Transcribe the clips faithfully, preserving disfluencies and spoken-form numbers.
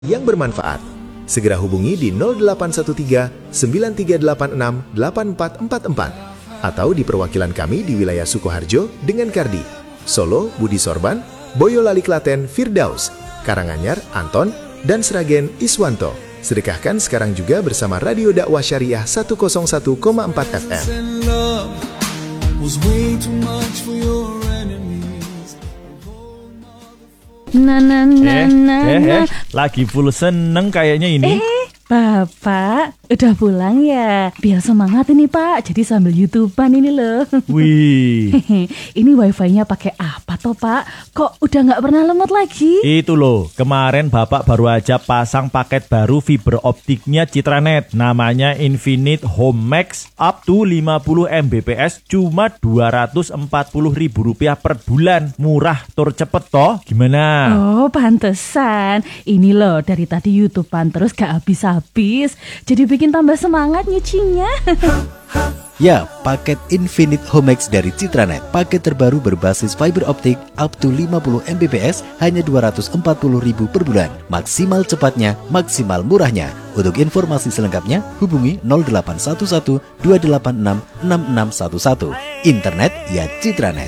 yang bermanfaat. Segera hubungi di nol delapan satu tiga sembilan tiga delapan enam delapan empat empat empat atau di perwakilan kami di wilayah Sukoharjo dengan Kardi, Solo, Budi Sorban, Boyolali Klaten, Firdaus, Karanganyar, Anton, dan Sragen, Iswanto. Sedekahkan sekarang juga bersama Radio Dakwah Syariah seratus satu koma empat F M. Nah, nah, nah, eh, nah, eh, nah. eh, lagi full seneng kayaknya ini. Eh, Bapak, udah pulang ya? Biar semangat ini Pak, jadi sambil YouTubean ini loh. Wih, Ini wifi-nya pakai apa toh Pak? Kok udah nggak pernah lemot lagi? itu loh, kemarin Bapak baru aja pasang paket baru fiber optiknya Citranet. Namanya Infinite Home Max up to lima puluh megabit cuma dua ratus empat puluh ribu rupiah per bulan. Murah, tur cepet toh, gimana? Oh, pantesan. Ini loh, dari tadi YouTubean terus gak habis-habis. Jadi bikin tambah semangat nyucinya. Ya, paket Infinite Home Max dari Citranet. Paket terbaru berbasis fiber optik up to lima puluh megabit hanya dua ratus empat puluh ribu per bulan. Maksimal cepatnya, maksimal murahnya. Untuk informasi selengkapnya, hubungi nol delapan satu satu dua delapan enam enam enam satu satu. Internet ya Citranet.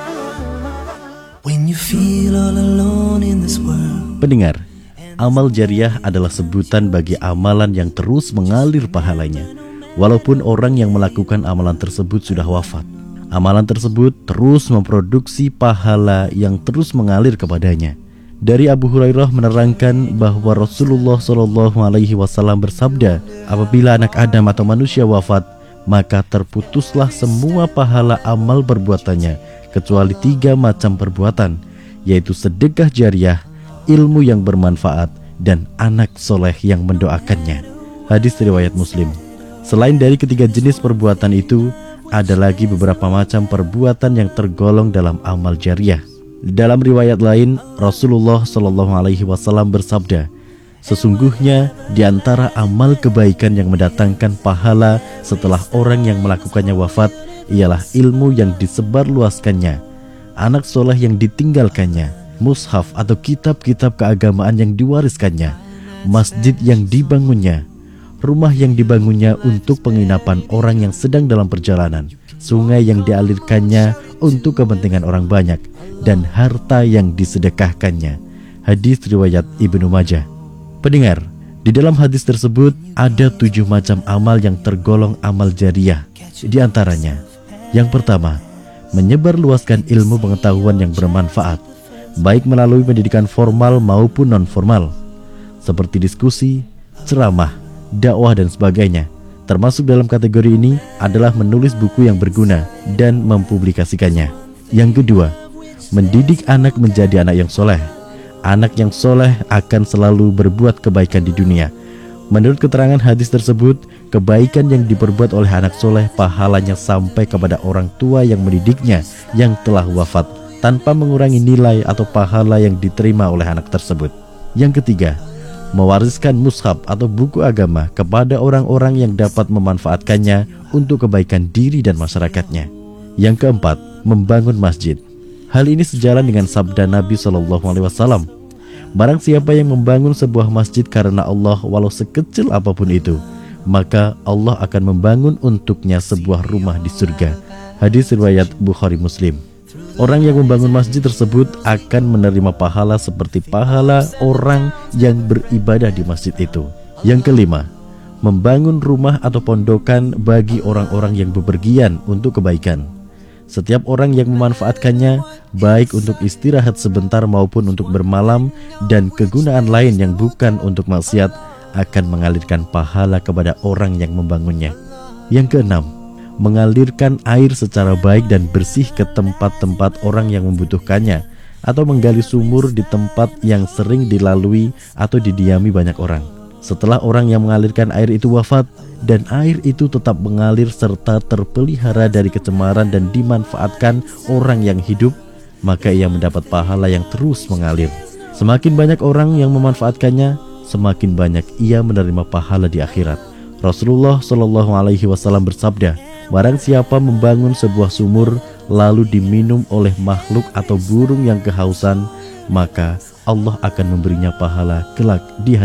Pendengar, amal jariah adalah sebutan bagi amalan yang terus mengalir pahalanya. Walaupun orang yang melakukan amalan tersebut sudah wafat, amalan tersebut terus memproduksi pahala yang terus mengalir kepadanya. Dari Abu Hurairah menerangkan bahwa Rasulullah shallallahu alaihi wasallam bersabda, apabila anak Adam atau manusia wafat, maka terputuslah semua pahala amal perbuatannya, kecuali tiga macam perbuatan, yaitu sedekah jariah, ilmu yang bermanfaat, dan anak soleh yang mendoakannya. Hadis riwayat Muslim. Selain dari ketiga jenis perbuatan itu, ada lagi beberapa macam perbuatan yang tergolong dalam amal jariah. Dalam riwayat lain, Rasulullah shallallahu alaihi wasallam bersabda, sesungguhnya di antara amal kebaikan yang mendatangkan pahala setelah orang yang melakukannya wafat ialah ilmu yang disebarluaskannya, anak soleh yang ditinggalkannya, mushaf atau kitab-kitab keagamaan yang diwariskannya, masjid yang dibangunnya, rumah yang dibangunnya untuk penginapan orang yang sedang dalam perjalanan, sungai yang dialirkannya untuk kepentingan orang banyak, dan harta yang disedekahkannya. Hadis riwayat Ibnu Majah. Pendengar, di dalam hadis tersebut ada tujuh macam amal yang tergolong amal jariah. Di antaranya, yang pertama, menyebarluaskan ilmu pengetahuan yang bermanfaat, baik melalui pendidikan formal maupun non-formal, seperti diskusi, ceramah, dakwah, dan sebagainya. Termasuk dalam kategori ini adalah menulis buku yang berguna dan mempublikasikannya. Yang kedua, mendidik anak menjadi anak yang soleh. Anak yang soleh akan selalu berbuat kebaikan di dunia. Menurut keterangan hadis tersebut, kebaikan yang diperbuat oleh anak soleh pahalanya sampai kepada orang tua yang mendidiknya yang telah wafat, tanpa mengurangi nilai atau pahala yang diterima oleh anak tersebut. Yang ketiga, mewariskan mushaf atau buku agama kepada orang-orang yang dapat memanfaatkannya untuk kebaikan diri dan masyarakatnya. Yang keempat, membangun masjid. Hal ini sejalan dengan sabda Nabi shallallahu alaihi wasallam, barang siapa yang membangun sebuah masjid karena Allah walau sekecil apapun itu, maka Allah akan membangun untuknya sebuah rumah di surga. Hadis riwayat Bukhari Muslim. Orang yang membangun masjid tersebut akan menerima pahala seperti pahala orang yang beribadah di masjid itu. Yang kelima, membangun rumah atau pondokan bagi orang-orang yang bepergian untuk kebaikan. Setiap orang yang memanfaatkannya, baik untuk istirahat sebentar maupun untuk bermalam dan kegunaan lain yang bukan untuk maksiat, akan mengalirkan pahala kepada orang yang membangunnya. Yang keenam, mengalirkan air secara baik dan bersih ke tempat-tempat orang yang membutuhkannya, atau menggali sumur di tempat yang sering dilalui atau didiami banyak orang. Setelah orang yang mengalirkan air itu wafat dan air itu tetap mengalir serta terpelihara dari kecemaran dan dimanfaatkan orang yang hidup, maka ia mendapat pahala yang terus mengalir. Semakin banyak orang yang memanfaatkannya, semakin banyak ia menerima pahala di akhirat. Rasulullah shallallahu alaihi wasallam bersabda, barang siapa membangun sebuah sumur lalu diminum oleh makhluk atau burung yang kehausan, maka Allah akan memberinya pahala kelak di hari